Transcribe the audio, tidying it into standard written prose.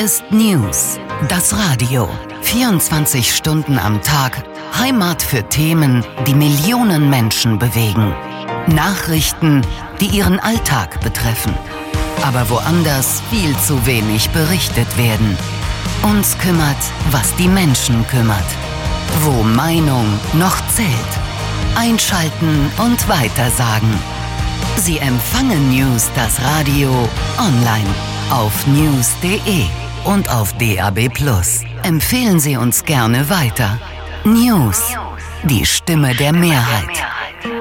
ist News, das Radio. 24 Stunden am Tag, Heimat für Themen, die Millionen Menschen bewegen. Nachrichten, die ihren Alltag betreffen. Aber woanders viel zu wenig berichtet werden. Uns kümmert, was die Menschen kümmert. Wo Meinung noch zählt. Einschalten und weitersagen. Sie empfangen News, das Radio, online auf news.de und auf DAB+. Empfehlen Sie uns gerne weiter. News, die Stimme der Mehrheit.